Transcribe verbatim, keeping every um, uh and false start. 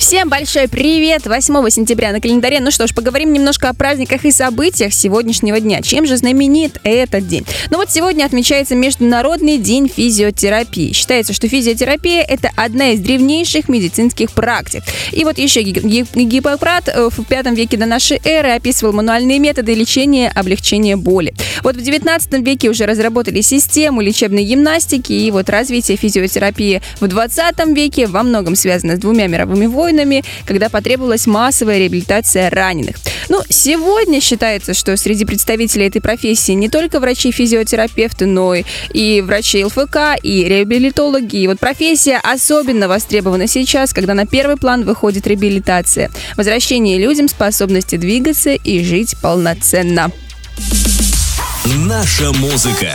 Всем большой привет! восьмого сентября на календаре. Ну что ж, поговорим немножко о праздниках и событиях сегодняшнего дня. Чем же знаменит этот день? Ну вот сегодня отмечается Международный день физиотерапии. Считается, что физиотерапия – это одна из древнейших медицинских практик. И вот еще Гиппократ в пятом веке до нашей эры описывал мануальные методы лечения, облегчения боли. Вот в девятнадцатом веке уже разработали систему лечебной гимнастики, и вот развитие физиотерапии в двадцатом веке во многом связано с двумя мировыми войнами, когда потребовалась массовая реабилитация раненых. Ну, сегодня считается, что среди представителей этой профессии не только врачи-физиотерапевты, но и врачи ЛФК, и реабилитологи. И вот профессия особенно востребована сейчас, когда на первый план выходит реабилитация, возвращение людям способности двигаться и жить полноценно. Наша музыка.